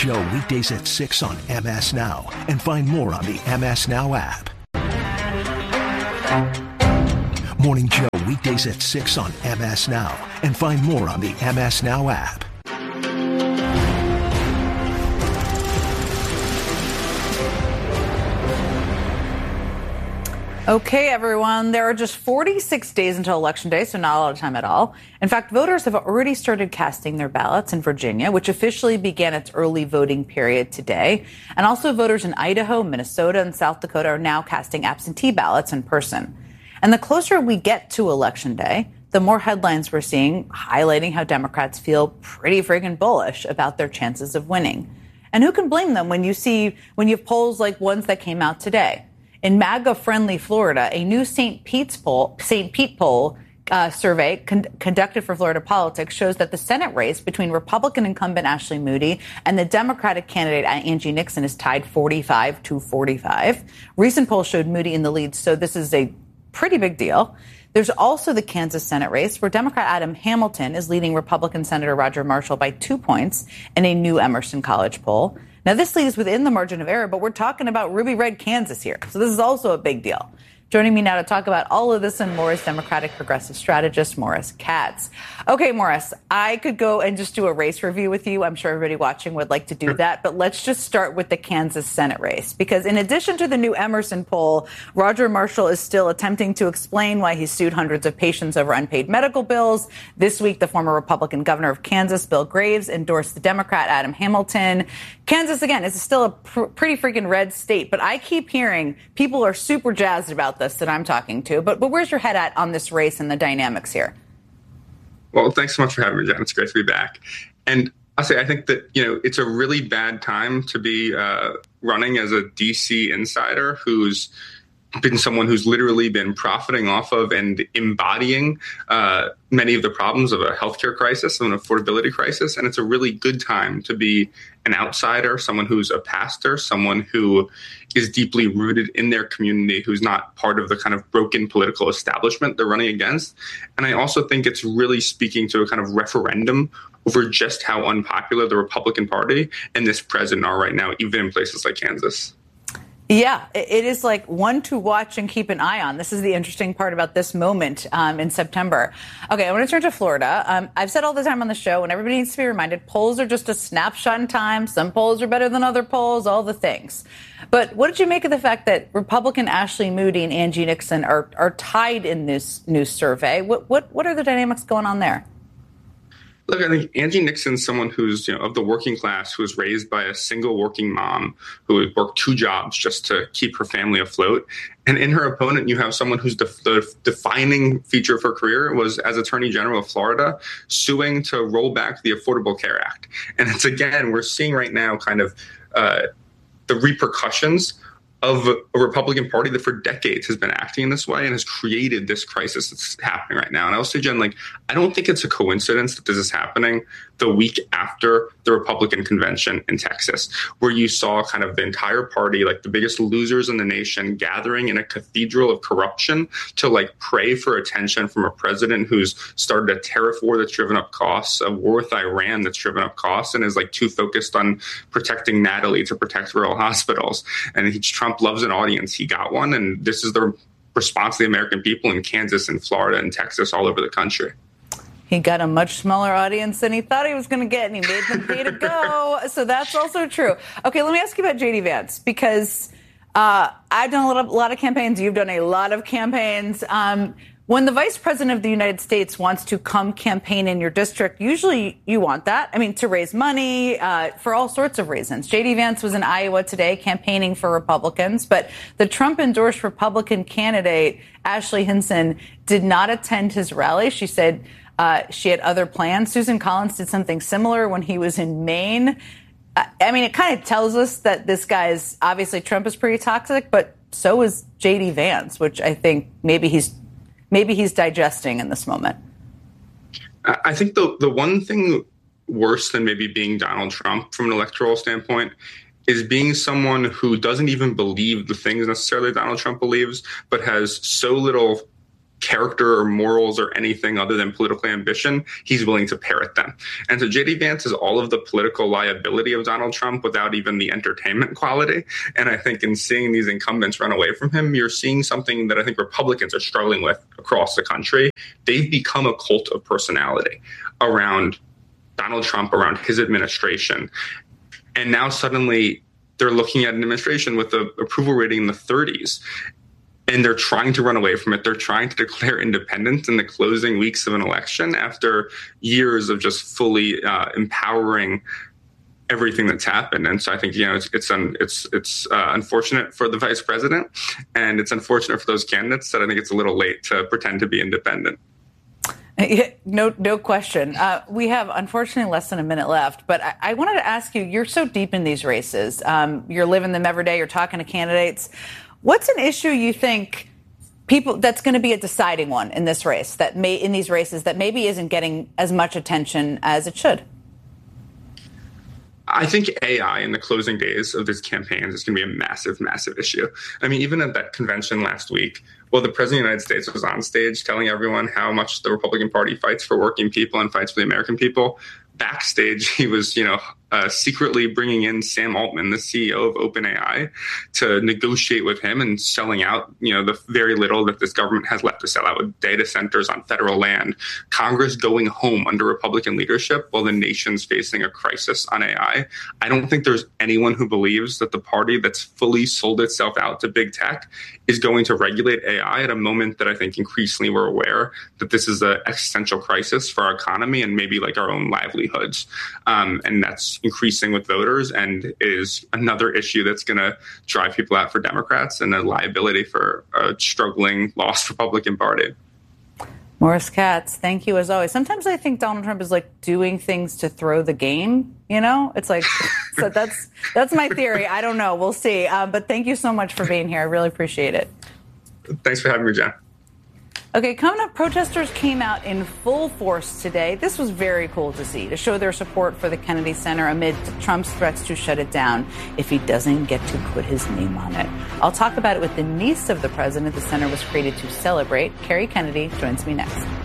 Joe weekdays at 6 on MS Now and find more on the MS Now app. Morning Joe weekdays at 6 on MS Now and find more on the MS Now app. Okay, everyone, there are just 46 days until Election Day, so not a lot of time at all. In fact, voters have already started casting their ballots in Virginia, which officially began its early voting period today. And also voters in Idaho, Minnesota, and South Dakota are now casting absentee ballots in person. And the closer we get to Election Day, the more headlines we're seeing highlighting how Democrats feel pretty friggin' bullish about their chances of winning. And who can blame them when you have polls like ones that came out today? In MAGA-friendly Florida, a new St. Pete poll survey conducted for Florida Politics shows that the Senate race between Republican incumbent Ashley Moody and the Democratic candidate Angie Nixon is tied 45-45. Recent polls showed Moody in the lead, so this is a pretty big deal. There's also the Kansas Senate race where Democrat Adam Hamilton is leading Republican Senator Roger Marshall by 2 points in a new Emerson College poll. Now, this lead is within the margin of error, but we're talking about ruby red Kansas here. So this is also a big deal. Joining me now to talk about all of this and more is Democratic progressive strategist Morris Katz. Okay, Morris, I could go and just do a race review with you. I'm sure everybody watching would like to do that. But let's just start with the Kansas Senate race, because in addition to the new Emerson poll, Roger Marshall is still attempting to explain why he sued hundreds of patients over unpaid medical bills. This week, the former Republican governor of Kansas, Bill Graves, endorsed the Democrat Adam Hamilton. Kansas, again, is still a pretty freaking red state, but I keep hearing people are super jazzed about this that I'm talking to. But where's your head at on this race and the dynamics here? Well, thanks so much for having me, Jen. It's great to be back. And I'll say I think that, it's a really bad time to be running as a D.C. insider who's been someone who's literally been profiting off of and embodying many of the problems of a healthcare crisis, an affordability crisis. And it's a really good time to be an outsider, someone who's a pastor, someone who is deeply rooted in their community, who's not part of the kind of broken political establishment they're running against. And I also think it's really speaking to a kind of referendum over just how unpopular the Republican Party and this president are right now, even in places like Kansas. Yeah, it is like one to watch and keep an eye on. This is the interesting part about this moment in September. Okay, I want to turn to Florida. I've said all the time on the show, and everybody needs to be reminded, polls are just a snapshot in time. Some polls are better than other polls, all the things. But what did you make of the fact that Republican Ashley Moody and Angie Nixon are tied in this new survey? What are the dynamics going on there? Look, I think Angie Nixon's someone who's, of the working class, who was raised by a single working mom who worked 2 jobs just to keep her family afloat. And in her opponent, you have someone who's the defining feature of her career was as Attorney General of Florida, suing to roll back the Affordable Care Act. And it's, again, we're seeing right now kind of the repercussions of a Republican Party that for decades has been acting in this way and has created this crisis that's happening right now. And I will say, Jen, I don't think it's a coincidence that this is happening the week after the Republican convention in Texas, where you saw kind of the entire party, like the biggest losers in the nation, gathering in a cathedral of corruption to pray for attention from a president who's started a tariff war that's driven up costs, a war with Iran that's driven up costs, and is too focused on protecting Natalie to protect rural hospitals. And Trump loves an audience. He got one. And this is the response to the American people in Kansas and Florida and Texas, all over the country. He got a much smaller audience than he thought he was going to get, and he made them pay to go. So that's also true. Okay, let me ask you about J.D. Vance, because I've done a lot of campaigns. You've done a lot of campaigns. When the vice president of the United States wants to come campaign in your district, usually you want that. I mean, to raise money for all sorts of reasons. J.D. Vance was in Iowa today campaigning for Republicans, but the Trump-endorsed Republican candidate, Ashley Hinson, did not attend his rally. She said she had other plans. Susan Collins did something similar when he was in Maine. I mean, it kind of tells us that this guy's obviously Trump is pretty toxic, but so is J.D. Vance, which I think maybe he's digesting in this moment. I think the one thing worse than maybe being Donald Trump from an electoral standpoint is being someone who doesn't even believe the things necessarily Donald Trump believes, but has so little character or morals or anything other than political ambition, he's willing to parrot them. And so J.D. Vance is all of the political liability of Donald Trump without even the entertainment quality. And I think in seeing these incumbents run away from him, you're seeing something that I think Republicans are struggling with across the country. They've become a cult of personality around Donald Trump, around his administration. And now suddenly they're looking at an administration with an approval rating in the 30s. And they're trying to run away from it. They're trying to declare independence in the closing weeks of an election after years of just fully empowering everything that's happened. And so I think, it's unfortunate for the vice president, and it's unfortunate for those candidates that I think it's a little late to pretend to be independent. No question. We have, unfortunately, less than a minute left. But I wanted to ask you, you're so deep in these races. You're living them every day. You're talking to candidates. What's an issue you think that's going to be a deciding one in this race, in these races that maybe isn't getting as much attention as it should? I think AI in the closing days of these campaigns is going to be a massive, massive issue. I mean, even at that convention last week, the President of the United States was on stage telling everyone how much the Republican Party fights for working people and fights for the American people. Backstage, he was, secretly bringing in Sam Altman, the CEO of OpenAI, to negotiate with him and selling out, the very little that this government has left to sell out with data centers on federal land. Congress going home under Republican leadership while the nation's facing a crisis on AI. I don't think there's anyone who believes that the party that's fully sold itself out to big tech is going to regulate AI at a moment that I think increasingly we're aware that this is an existential crisis for our economy and maybe like our own livelihoods. And that's increasing with voters and is another issue that's going to drive people out for Democrats and a liability for a struggling, lost Republican Party. Morris Katz, thank you as always. Sometimes I think Donald Trump is like doing things to throw the game. It's like, so that's my theory. I don't know. We'll see. But thank you so much for being here. I really appreciate it. Thanks for having me, Jen. Okay, coming up, protesters came out in full force today. This was very cool to see, to show their support for the Kennedy Center amid Trump's threats to shut it down if he doesn't get to put his name on it. I'll talk about it with the niece of the president the center was created to celebrate. Kerry Kennedy joins me next.